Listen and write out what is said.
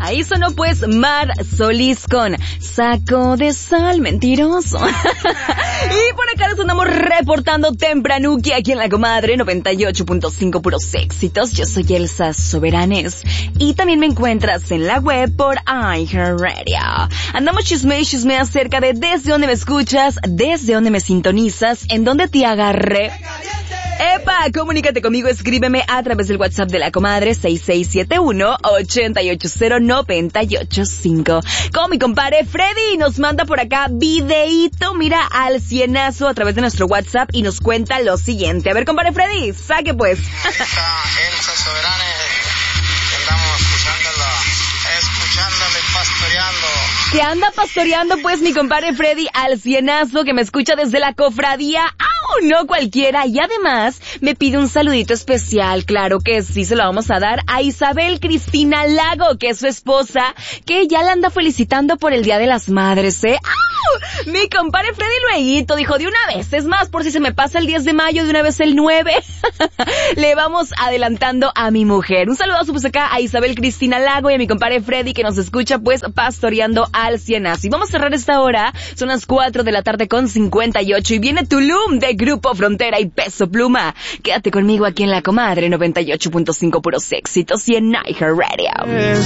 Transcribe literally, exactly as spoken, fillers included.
Ahí sonó pues Mar Solís con Saco de Sal Mentiroso. Y por acá nos andamos reportando tempranuki aquí en La Comadre noventa y ocho punto cinco, puros éxitos. Yo soy Elsa Soberanes y también me encuentras en la web por iHeartRadio. Andamos chisme y chisme acerca de desde dónde me escuchas, desde dónde me sintonizas, en dónde te agarré. ¡Epa! Comunícate conmigo, escríbeme a través del WhatsApp de La Comadre seis seis siete uno, ocho ocho cero, nueve ocho cinco. Como mi compadre Freddy nos manda por acá videíto, mira, al cienazo a través de nuestro WhatsApp y nos cuenta lo siguiente. A ver, compadre Freddy, saque pues. Ahí está Elsa Soberanes, andamos escuchándola, escuchándole, pastoreando. Que anda pastoreando pues mi compadre Freddy al cienazo, que me escucha desde la cofradía. ¡Au! No cualquiera. Y además me pide un saludito especial, claro que sí, se lo vamos a dar a Isabel Cristina Lago, que es su esposa, que ya la anda felicitando por el Día de las Madres, ¿eh? ¡Au! Mi compadre Freddy lueguito dijo de una vez, es más, por si se me pasa el diez de mayo, de una vez el nueve, le vamos adelantando a mi mujer. Un saludazo pues acá a Isabel Cristina Lago y a mi compadre Freddy, que nos escucha pues pastoreando al cienazo. Y vamos a cerrar esta hora, son las cuatro de la tarde con cincuenta y ocho y viene Tulum de Grupo Frontera y Peso Pluma. Quédate conmigo aquí en La Comadre noventa y ocho punto cinco, puros éxitos y en iHeartRadio.